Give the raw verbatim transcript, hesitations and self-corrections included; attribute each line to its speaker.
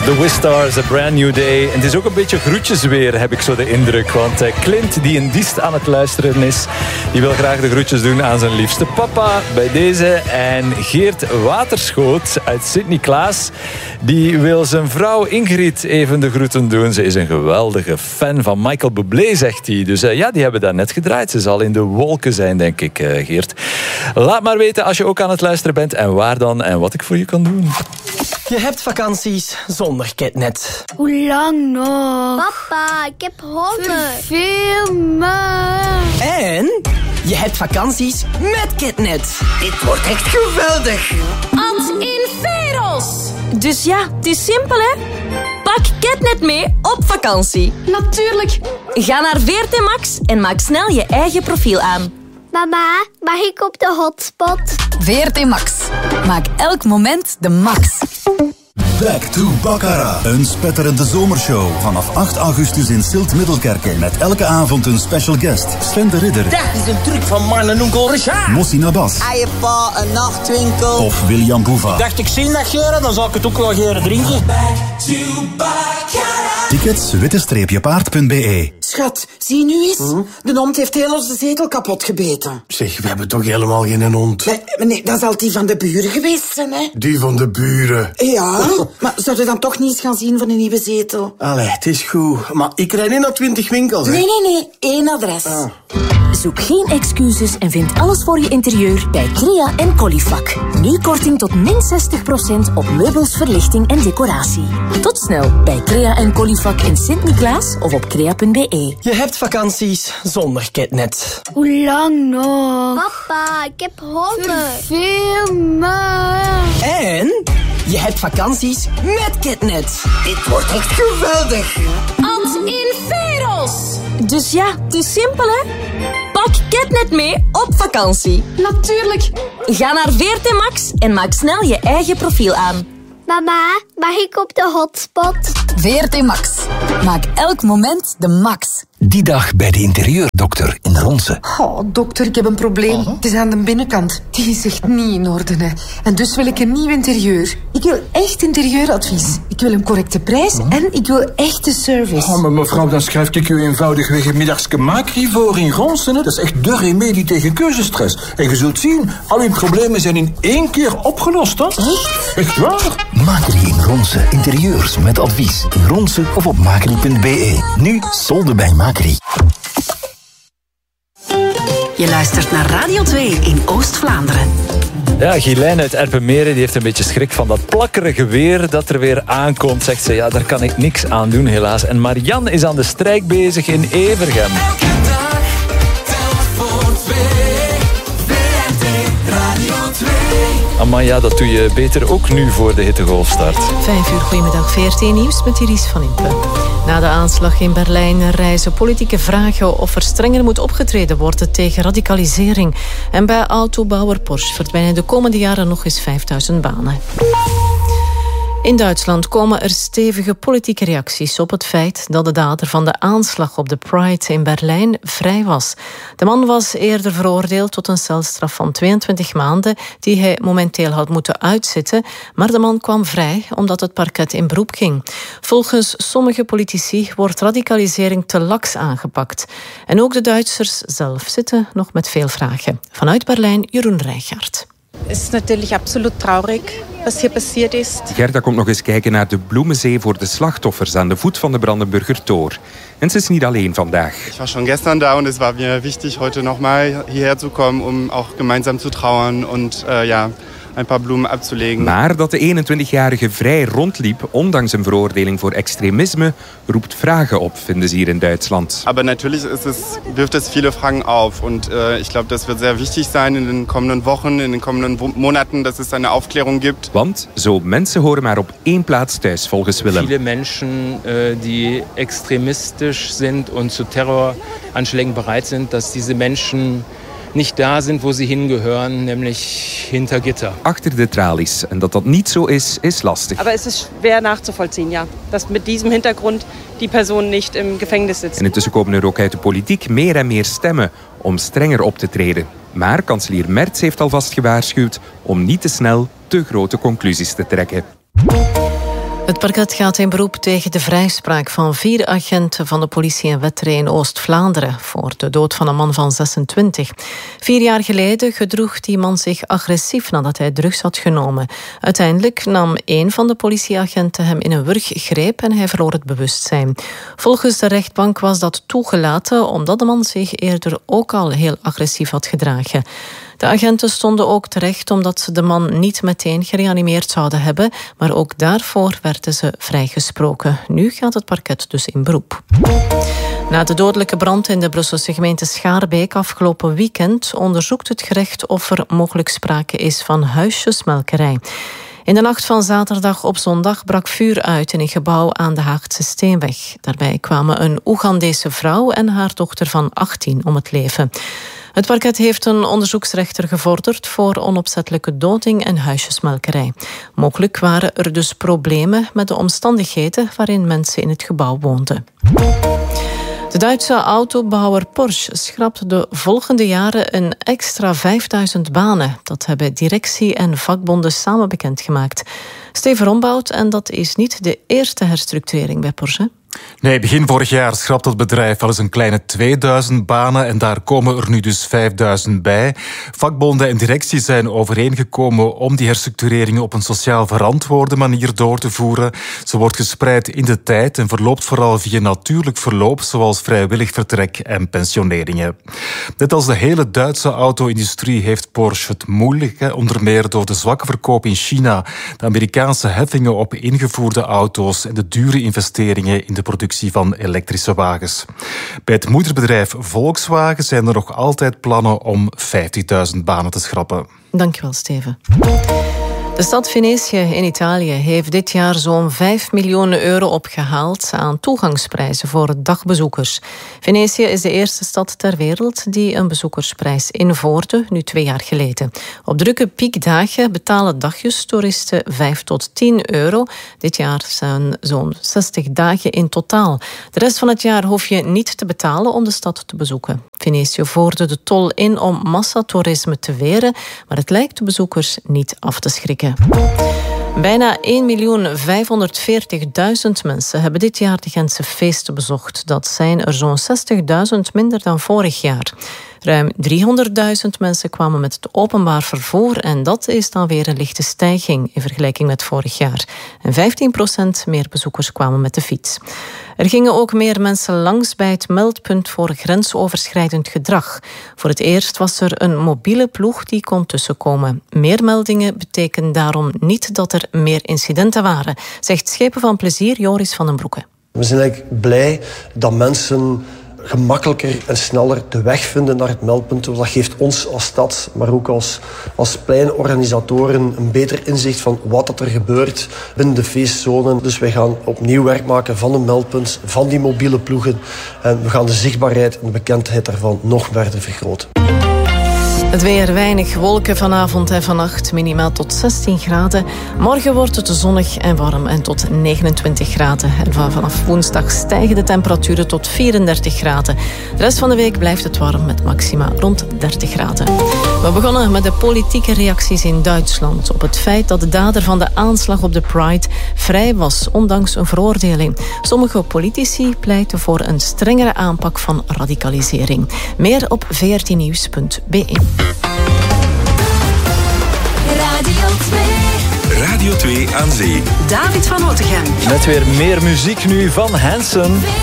Speaker 1: The Wistars, A Brand New Day. En het is ook een beetje groetjes weer, heb ik zo de indruk. Want Clint, die in Diest aan het luisteren is, die wil graag de groetjes doen aan zijn liefste papa bij deze. En Geert Waterschoot uit Sint-Niklaas, die wil zijn vrouw Ingrid even de groeten doen. Ze is een geweldige fan van Michael Bublé, zegt hij. Dus uh, ja, die hebben daar net gedraaid. Ze zal in de wolken zijn, denk ik, uh, Geert. Laat maar weten als je ook aan het luisteren bent en waar dan en wat ik voor je kan doen.
Speaker 2: Je hebt vakanties zonder Ketnet.
Speaker 3: Hoe lang nog?
Speaker 4: Papa, ik heb honger.
Speaker 3: Veel me.
Speaker 2: En je hebt vakanties met Ketnet. Dit wordt echt geweldig.
Speaker 5: Ad in Veros. Dus ja, het is simpel, hè? Pak Ketnet mee op vakantie.
Speaker 3: Natuurlijk.
Speaker 5: Ga naar V R T Max en maak snel je eigen profiel aan.
Speaker 4: Mama, mag ik op de hotspot?
Speaker 6: V R T Max. Maak elk moment de max.
Speaker 7: Back to Baccarat. Een spetterende zomershow. Vanaf acht augustus in Silt-Middelkerke. Met elke avond een special guest. Sven de Ridder.
Speaker 8: Dat is een truc van mijn onkel Richard.
Speaker 7: Mossi Nabas.
Speaker 9: Hij pa een nachtwinkel.
Speaker 7: Of William Boeva.
Speaker 8: Dacht ik zie dat geren, dan zal ik het ook wel geren drinken.
Speaker 7: Tickets witte-paard punt b e.
Speaker 9: Schat, zie nu eens. Hm? De hond heeft heel onze zetel kapot gebeten.
Speaker 10: Zeg, we hebben toch helemaal geen hond?
Speaker 9: Nee, nee, dat zal die van de buren geweest zijn, hè?
Speaker 10: Die van de buren?
Speaker 9: Ja, maar zou je dan toch niet eens gaan zien van een nieuwe zetel?
Speaker 10: Allee, het is goed. Maar ik rijd niet naar twintig winkels, hè?
Speaker 9: Nee, nee, nee. Eén adres.
Speaker 10: Ah.
Speaker 5: Zoek geen excuses en vind alles voor je interieur bij Crea en Colifac. Nu korting tot min zestig procent op meubels, verlichting en decoratie. Tot snel bij Crea en Colifac in Sint-Niklaas of op crea punt b e.
Speaker 2: Je hebt vakanties zonder Ketnet.
Speaker 3: Hoe lang nog?
Speaker 4: Papa, ik heb honger.
Speaker 3: Veel me.
Speaker 2: En je hebt vakanties met Ketnet.
Speaker 9: Dit wordt echt geweldig.
Speaker 5: Ad in Veros. Dus ja, het is simpel, hè? Pak Ketnet mee op vakantie.
Speaker 3: Natuurlijk.
Speaker 5: Ga naar V R T Max en maak snel je eigen profiel aan.
Speaker 4: Mama, mag ik op de hotspot?
Speaker 6: V R T Max. Maak elk moment de max.
Speaker 11: Die dag bij de interieurdokter in Ronse.
Speaker 12: Oh, dokter, ik heb een probleem. Oh. Het is aan de binnenkant. Die is echt niet in orde, hè. En dus wil ik een nieuw interieur. Ik wil echt interieuradvies. Ik wil een correcte prijs oh. en ik wil echte service.
Speaker 10: Oh, maar mevrouw, dan schrijf ik u eenvoudigweg een middagske Macri voor in Ronse. Dat is echt de remedie tegen keuzestress. En je zult zien, al uw problemen zijn in één keer opgelost, hè? Echt? Echt waar?
Speaker 11: Macri in Ronse. Interieurs met advies. In Ronse of op macri punt b e. Nu solden bij Macri.
Speaker 6: Je luistert naar Radio twee in Oost-Vlaanderen.
Speaker 1: Ja, Ghislaine uit Erpenmeren die heeft een beetje schrik van dat plakkerige weer dat er weer aankomt. Zegt ze, ja, daar kan ik niks aan doen helaas. En Marian is aan de strijk bezig in Evergem. Amaya, dat doe je beter ook nu voor de hittegolfstart.
Speaker 13: Vijf uur, goedemiddag, V R T Nieuws met Iris van Impe. Na de aanslag in Berlijn reizen politieke vragen of er strenger moet opgetreden worden tegen radicalisering. En bij autobouwer Porsche verdwijnen de komende jaren nog eens vijfduizend banen. In Duitsland komen er stevige politieke reacties op het feit dat de dader van de aanslag op de Pride in Berlijn vrij was. De man was eerder veroordeeld tot een celstraf van tweeëntwintig maanden die hij momenteel had moeten uitzitten, maar de man kwam vrij omdat het parket in beroep ging. Volgens sommige politici wordt radicalisering te laks aangepakt. En ook de Duitsers zelf zitten nog met veel vragen. Vanuit Berlijn, Jeroen Rijgaard.
Speaker 14: Het is natuurlijk absoluut traurig wat hier passiert is.
Speaker 15: Gerda komt nog eens kijken naar de bloemenzee voor de slachtoffers aan de voet van de Brandenburger Tor. En ze is niet alleen vandaag.
Speaker 16: Ik was schon gestern da und es war mir wichtig, heute nochmal hierher zu kommen, um auch gemeinsam zu trauern und uh, ja, een paar bloemen abzulegen.
Speaker 15: Maar dat de eenentwintigjarige vrij rondliep, ondanks een veroordeling voor extremisme, roept vragen op, vinden ze hier in Duitsland.
Speaker 16: Aber natürlich ist es, wirft es viele Fragen auf. Und uh, ich glaube, das wird sehr wichtig sein in den kommenden Wochen, in den kommenden Monaten, dass es eine Aufklärung gibt.
Speaker 15: Want zo mensen horen maar op één plaats thuis, volgens Willem.
Speaker 17: Viele Menschen, uh, die extremistisch sind und zu Terroranschlägen bereit sind, dass diese Menschen niet daar zijn waar ze hingehören, nämlich hinter Gitter.
Speaker 15: Achter de tralies. En dat dat niet zo is, is lastig.
Speaker 14: Aber es ist schwer nachzuvollziehen, ja. Dat met diesem Hintergrund die Person niet im Gefängnis sitzt.
Speaker 15: En intussen komen er ook uit de politiek meer en meer stemmen om strenger op te treden. Maar kanselier Merz heeft alvast gewaarschuwd om niet te snel te grote conclusies te trekken.
Speaker 13: Het parket gaat in beroep tegen de vrijspraak van vier agenten van de politie en Wetteren in Oost-Vlaanderen voor de dood van een man van zesentwintig. Vier jaar geleden gedroeg die man zich agressief nadat hij drugs had genomen. Uiteindelijk nam een van de politieagenten hem in een wurggreep en hij verloor het bewustzijn. Volgens de rechtbank was dat toegelaten omdat de man zich eerder ook al heel agressief had gedragen. De agenten stonden ook terecht omdat ze de man niet meteen gereanimeerd zouden hebben, maar ook daarvoor werden ze vrijgesproken. Nu gaat het parket dus in beroep. Na de dodelijke brand in de Brusselse gemeente Schaarbeek afgelopen weekend onderzoekt het gerecht of er mogelijk sprake is van huisjesmelkerij. In de nacht van zaterdag op zondag brak vuur uit in een gebouw aan de Haagse Steenweg. Daarbij kwamen een Oegandese vrouw en haar dochter van achttien om het leven. Het parket heeft een onderzoeksrechter gevorderd voor onopzettelijke doding en huisjesmelkerij. Mogelijk waren er dus problemen met de omstandigheden waarin mensen in het gebouw woonden. De Duitse autobouwer Porsche schrapt de volgende jaren een extra vijfduizend banen. Dat hebben directie en vakbonden samen bekendgemaakt. Steven Rombout, en dat is niet de eerste herstructurering bij Porsche.
Speaker 18: Nee, begin vorig jaar schrapt het bedrijf al eens een kleine tweeduizend banen en daar komen er nu dus vijfduizend bij. Vakbonden en directie zijn overeengekomen om die herstructureringen op een sociaal verantwoorde manier door te voeren. Ze wordt gespreid in de tijd en verloopt vooral via natuurlijk verloop, zoals vrijwillig vertrek en pensioneringen. Net als de hele Duitse auto-industrie heeft Porsche het moeilijk, hè, onder meer door de zwakke verkoop in China, de Amerikaanse heffingen op ingevoerde auto's en de dure investeringen in de productie van elektrische wagens. Bij het moederbedrijf Volkswagen zijn er nog altijd plannen om vijftigduizend banen te schrappen.
Speaker 13: Dankjewel, Steven. De stad Venetië in Italië heeft dit jaar zo'n vijf miljoen euro opgehaald aan toegangsprijzen voor dagbezoekers. Venetië is de eerste stad ter wereld die een bezoekersprijs invoerde, nu twee jaar geleden. Op drukke piekdagen betalen dagjestoeristen vijf tot tien euro. Dit jaar zijn zo'n zestig dagen in totaal. De rest van het jaar hoef je niet te betalen om de stad te bezoeken. Venetië voerde de tol in om massatoerisme te weren, maar het lijkt de bezoekers niet af te schrikken. Bijna één miljoen vijfhonderdveertigduizend mensen hebben dit jaar de Gentse feesten bezocht. Dat zijn er zo'n zestigduizend minder dan vorig jaar. Ruim driehonderdduizend mensen kwamen met het openbaar vervoer en dat is dan weer een lichte stijging in vergelijking met vorig jaar. En vijftien procent meer bezoekers kwamen met de fiets. Er gingen ook meer mensen langs bij het meldpunt voor grensoverschrijdend gedrag. Voor het eerst was er een mobiele ploeg die kon tussenkomen. Meer meldingen betekenen daarom niet dat er meer incidenten waren, zegt Schepen van Plezier Joris van den Broeke.
Speaker 19: We zijn eigenlijk blij dat mensen gemakkelijker en sneller de weg vinden naar het meldpunt. Dat geeft ons als stad, maar ook als, als pleinorganisatoren een beter inzicht van wat er gebeurt binnen de feestzone. Dus wij gaan opnieuw werk maken van een meldpunt, van die mobiele ploegen. En we gaan de zichtbaarheid en de bekendheid daarvan nog verder vergroten.
Speaker 13: Het weer, weinig wolken vanavond en vannacht, minimaal tot zestien graden. Morgen wordt het zonnig en warm en tot negenentwintig graden. En vanaf woensdag stijgen de temperaturen tot vierendertig graden. De rest van de week blijft het warm met maxima rond dertig graden. We begonnen met de politieke reacties in Duitsland op het feit dat de dader van de aanslag op de Pride vrij was, ondanks een veroordeling. Sommige politici pleiten voor een strengere aanpak van radicalisering. Meer op v r t nieuws punt b e.
Speaker 6: Radio twee.
Speaker 11: Radio twee aan zee.
Speaker 6: David van Otegem.
Speaker 1: Met weer meer muziek nu van Hanson.